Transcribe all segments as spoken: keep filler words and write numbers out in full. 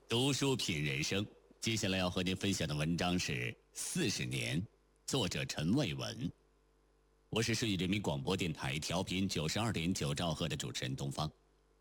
读书品人生，接下来要和您分享的文章是《四十年》，作者陈卫文。我是顺义人民广播电台调频九十二点九兆赫的主持人东方。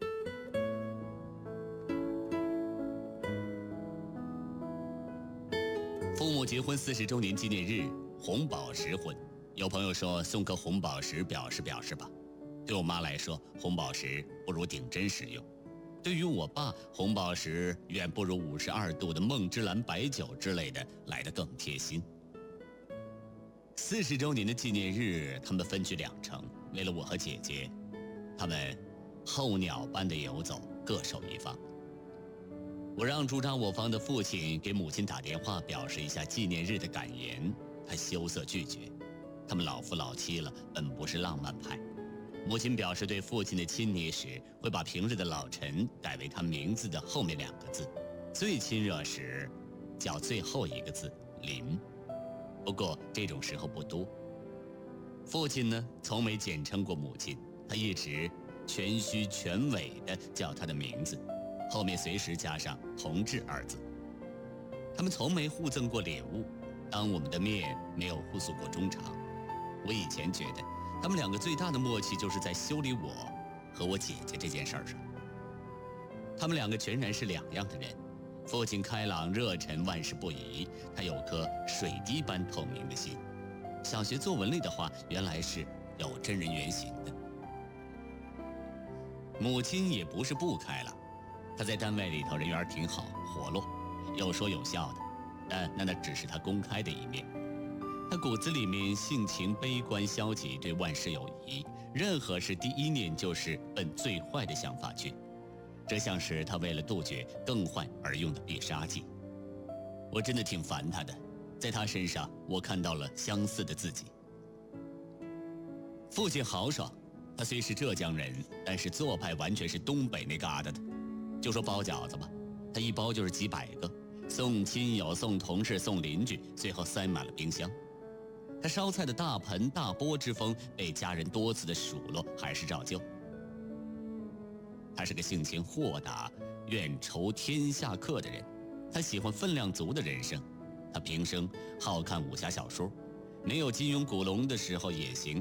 父母结婚四十周年纪念日，红宝石婚。有朋友说送颗红宝石表示表示吧，对我妈来说，红宝石不如顶针实用。对于我爸，红宝石远不如五十二度的梦之蓝白酒之类的来得更贴心。四十周年的纪念日，他们分居两城，为了我和姐姐，他们候鸟般的游走，各守一方。我让主张我方的父亲给母亲打电话，表示一下纪念日的感言，他羞涩拒绝。他们老夫老妻了，本不是浪漫派。母亲表示对父亲的亲昵时，会把平日的老陈改为他名字的后面两个字，最亲热时叫最后一个字林。不过这种时候不多。父亲呢，从没简称过母亲，他一直全虚全伪地叫他的名字，后面随时加上同志二字。他们从没互赠过礼物，当我们的面没有互诉过衷肠。我以前觉得他们两个最大的默契就是在修理我和我姐姐这件事上。他们两个全然是两样的人。父亲开朗热忱，万事不疑，他有颗水滴般透明的心。小学作文里的话原来是有真人原型的。母亲也不是不开朗，她在单位里头人缘挺好，活络，有说有笑的，但那那只是她公开的一面。他骨子里面性情悲观消极，对万事有疑，任何事第一念就是奔最坏的想法去，这像是他为了杜绝更坏而用的必杀技。我真的挺烦他的，在他身上我看到了相似的自己。父亲豪爽，他虽是浙江人，但是做派完全是东北那旮瘩的。就说包饺子吧，他一包就是几百个，送亲友送同事送邻居，最后塞满了冰箱。他烧菜的大盆大钵之风被家人多次的数落，还是照旧。他是个性情豁达、愿酬天下客的人，他喜欢分量足的人生。他平生好看武侠小说，没有金庸古龙的时候也行，